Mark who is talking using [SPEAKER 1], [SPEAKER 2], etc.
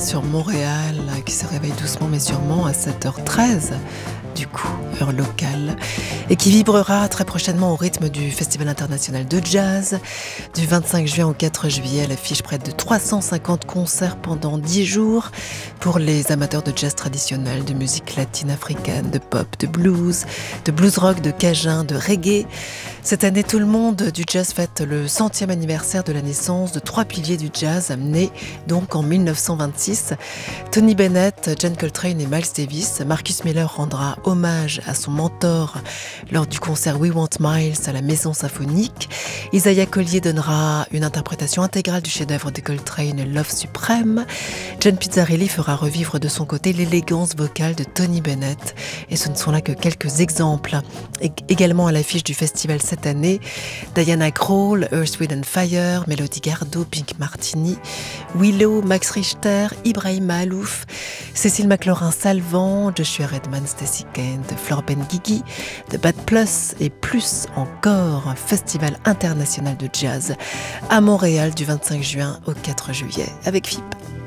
[SPEAKER 1] sur Montréal qui se réveille doucement mais sûrement à 7h13, du coup, heure locale, et qui vibrera très prochainement au rythme du Festival international de jazz du 25 juin au 4 juillet. Elle affiche près de 350 concerts pendant 10 jours pour les amateurs de jazz traditionnel, de musique latine-africaine, de pop, de blues rock, de cajun, de reggae. Cette année, tout le monde du jazz fête le 100e anniversaire de la naissance de 3 piliers du jazz, nés donc en 1926. Tony Bennett, John Coltrane et Miles Davis. Marcus Miller rendra hommage à son mentor lors du concert We Want Miles à la Maison Symphonique. Isaiah Collier donnera une interprétation intégrale du chef-d'œuvre de Coltrane, Love Suprême. John Pizzarelli fera revivre de son côté l'élégance vocale de Tony Bennett. Et ce ne sont là que quelques exemples. Également à l'affiche du festival cette année, Diana Krall, Earth, Wind & Fire, Melody Gardot, Pink Martini, Willow, Max Richter, Ibrahim Mahalouf, Cécile McLaurin-Salvant, Joshua Redman, Stacey Kane, Florent Benguigui, The Bad Plus et plus encore. Un festival international de jazz à Montréal du 25 juin au 4 juillet avec FIP.